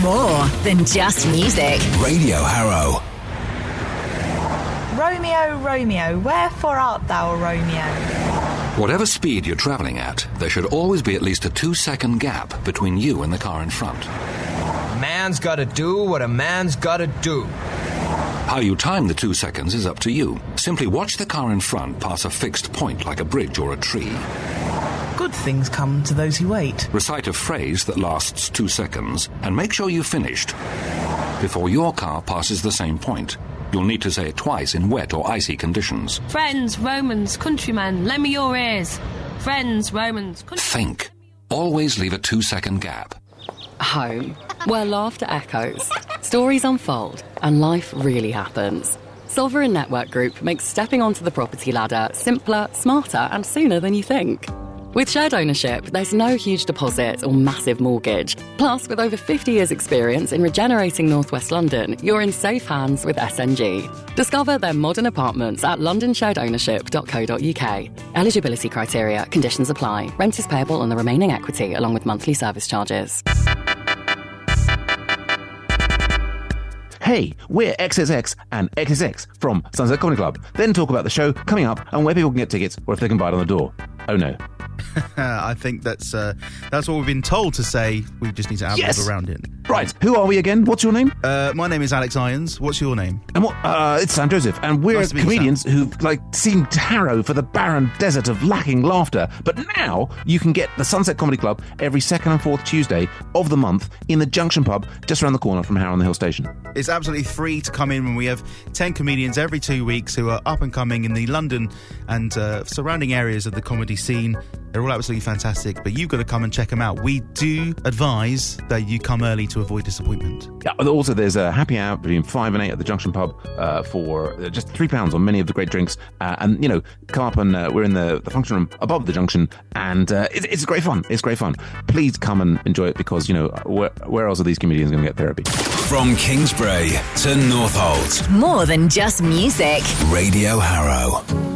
More than just music. Radio Harrow. Romeo, Romeo, wherefore art thou, Romeo? Whatever speed you're travelling at, there should always be at least a 2-second gap between you and the car in front. A man's gotta do what a man's gotta do. How you time the 2 seconds is up to you. Simply watch the car in front pass a fixed point like a bridge or a tree. Good things come to those who wait. Recite a phrase that lasts 2 seconds and make sure you've finished before your car passes the same point. You'll need to say it twice in wet or icy conditions. Friends, Romans, countrymen, lend me your ears. Friends, Romans, countrymen. Think. Always leave a 2-second gap. Home, where laughter echoes, stories unfold, and life really happens. Sovereign Network Group makes stepping onto the property ladder simpler, smarter, and sooner than you think. With shared ownership, there's no huge deposit or massive mortgage. Plus, with over 50 years' experience in regenerating North West London, you're in safe hands with SNG. Discover their modern apartments at londonsharedownership.co.uk. Eligibility criteria, conditions apply. Rent is payable on the remaining equity along with monthly service charges. Hey, we're XSX and XSX from Sunset Comedy Club. Then talk about the show coming up and where people can get tickets or if they can buy it on the door. Oh no. I think that's what we've been told to say. We just need to ad-lib around it. Right, who are we again? What's your name? My name is Alex Irons. What's your name? And it's Sam Joseph, and we're Nice to meet you, comedians who seem to harrow for the barren desert of lacking laughter. But now you can get the Sunset Comedy Club every second and fourth Tuesday of the month in the Junction Pub just around the corner from Harrow on the Hill Station. It's absolutely free to come in when we have 10 comedians every 2 weeks who are up and coming in the London and surrounding areas of the comedy scene. They're all absolutely fantastic, but you've got to come and check them out. We do advise that you come early to avoid disappointment. Yeah, also, there's a happy hour between 5 and 8 at the Junction Pub for just £3 on many of the great drinks. And, come up and we're in the function room above the Junction, and it's great fun. It's great fun. Please come and enjoy it because, where else are these comedians going to get therapy? From Kingsbury to Northolt. More than just music. Radio Harrow.